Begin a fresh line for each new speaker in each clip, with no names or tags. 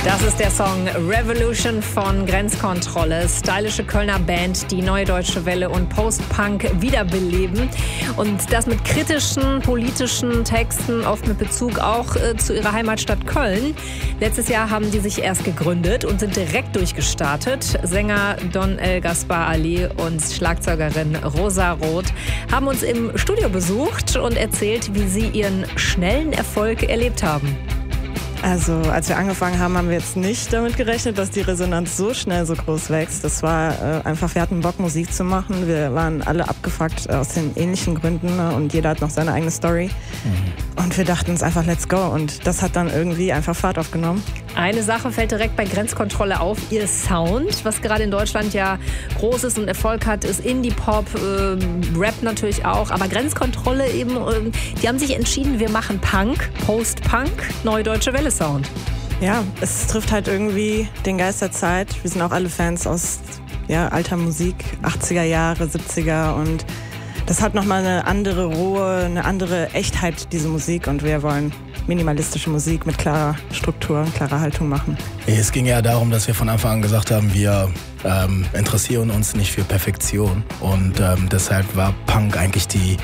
Das ist der Song Revolution von Grenzkontrolle. Stylische Kölner Band, die Neue Deutsche Welle und Post-Punk wiederbeleben. Und das mit kritischen, politischen Texten, oft mit Bezug auch zu ihrer Heimatstadt Köln. Letztes Jahr haben die sich erst gegründet und sind direkt durchgestartet. Sänger Don El Gaspar Ali und Schlagzeugerin Rosa Roth haben uns im Studio besucht und erzählt, wie sie ihren schnellen Erfolg erlebt haben.
Also, als wir angefangen haben, haben wir jetzt nicht damit gerechnet, dass die Resonanz so schnell so groß wächst. Das war einfach, wir hatten Bock, Musik zu machen. Wir waren alle abgefuckt aus den ähnlichen Gründen und jeder hat noch seine eigene Story. Und wir dachten uns einfach, let's go. Und das hat dann irgendwie einfach Fahrt aufgenommen.
Eine Sache fällt direkt bei Grenzkontrolle auf, ihr Sound, was gerade in Deutschland ja groß ist und Erfolg hat, ist Indie-Pop, Rap natürlich auch, aber Grenzkontrolle eben, die haben sich entschieden, wir machen Punk, Post-Punk, Neue Deutsche Welle Sound.
Ja, es trifft halt irgendwie den Geist der Zeit. Wir sind auch alle Fans aus alter Musik, 80er Jahre, 70er und das hat nochmal eine andere Ruhe, eine andere Echtheit, diese Musik und wir wollen minimalistische Musik mit klarer Struktur und klarer Haltung machen.
Es ging ja darum, dass wir von Anfang an gesagt haben, wir interessieren uns nicht für Perfektion und deshalb war Punk eigentlich die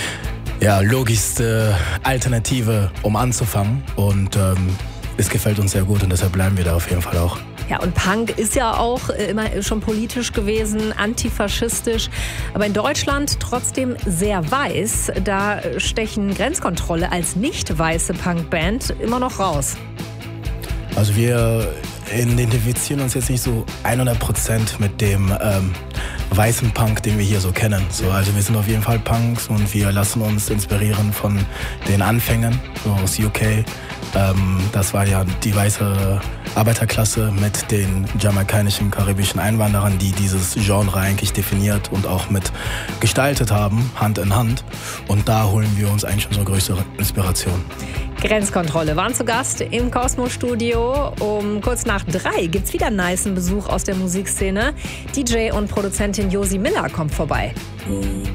logischste Alternative, um anzufangen und es gefällt uns sehr gut und deshalb bleiben wir da auf jeden Fall auch.
Ja, und Punk ist ja auch immer schon politisch gewesen, antifaschistisch, aber in Deutschland trotzdem sehr weiß. Da stechen Grenzkontrolle als nicht weiße Punkband immer noch raus.
Also wir identifizieren uns jetzt nicht so 100% mit dem weißen Punk, den wir hier so kennen. Also wir sind auf jeden Fall Punks und wir lassen uns inspirieren von den Anfängen so aus UK. Das war ja die weiße Arbeiterklasse mit den jamaikanischen, karibischen Einwanderern, die dieses Genre eigentlich definiert und auch mit gestaltet haben, Hand in Hand. Und da holen wir uns eigentlich unsere größte Inspiration.
Grenzkontrolle waren zu Gast im Cosmo-Studio. Um kurz nach 3 gibt's wieder einen nicen Besuch aus der Musikszene. DJ und Produzentin Josi Miller kommt vorbei.